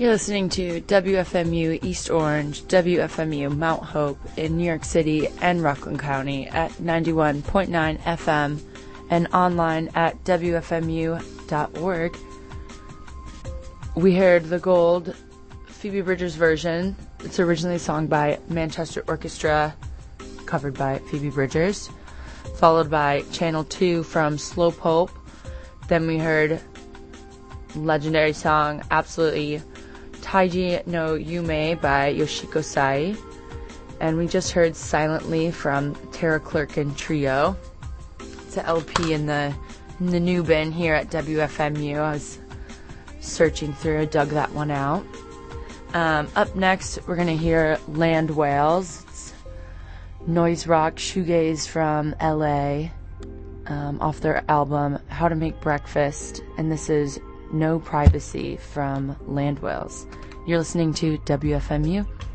You're listening to WFMU East Orange, WFMU Mount Hope in New York City and Rockland County at 91.9 FM and online at WFMU.org. We heard The Gold, Phoebe Bridgers version. It's originally sung by Manchester Orchestra, covered by Phoebe Bridgers, followed by Channel 2 from Slow Pope. Then we heard legendary song, absolutely, Taiji no Yume by Yoshiko Sai. And we just heard Silently from Tara Clerkin Trio. It's an LP in the new bin here at WFMU. I was searching through, dug that one out. Up next, we're going to hear Land Whales. It's noise rock shoegaze from LA, off their album How to Make Breakfast. And this is No Privacy from Land Whales. You're listening to WFMU.